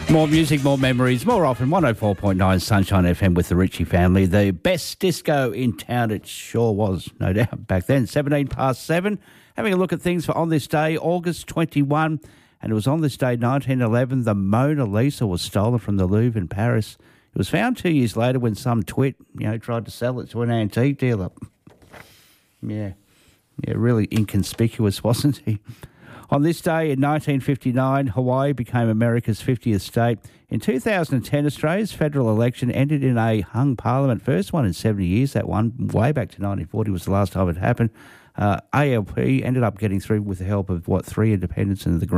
More music, more memories, more often. 104.9 Sunshine FM with the Ritchie family. The best disco in town, it sure was, no doubt, back then. 7:17. Having a look at things for on this day, August 21. And it was on this day, 1911, the Mona Lisa was stolen from the Louvre in Paris. It was found 2 years later when some twit, tried to sell it to an antique dealer. Yeah, really inconspicuous, wasn't he? On this day in 1959, Hawaii became America's 50th state. In 2010, Australia's federal election ended in a hung parliament, first one in 70 years. That one, way back to 1940, was the last time it happened. ALP ended up getting through with the help of, 3 independents and the Greens.